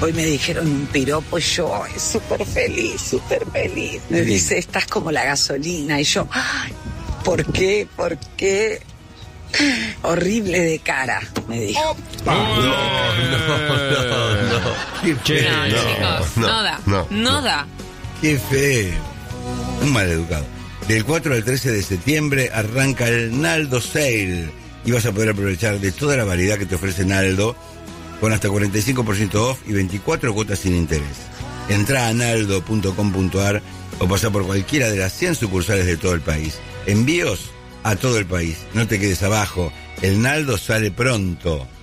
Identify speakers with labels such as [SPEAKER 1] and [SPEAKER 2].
[SPEAKER 1] Hoy me dijeron un piropo y yo, ay, súper feliz, súper feliz. Me dice, estás como la gasolina. Y yo, ay, ¿por qué? ¿Por qué? Horrible de cara, me dijo.
[SPEAKER 2] No. Qué feo.
[SPEAKER 3] No, chicos, no da.
[SPEAKER 2] Qué feo. Un maleducado. Del 4 al 13 de septiembre arranca el Naldo Sale y vas a poder aprovechar de toda la variedad que te ofrece Naldo con hasta 45% off y 24 cuotas sin interés. Entrá a naldo.com.ar o pasá por cualquiera de las 100 sucursales de todo el país. Envíos a todo el país. No te quedes abajo. El Naldo sale pronto.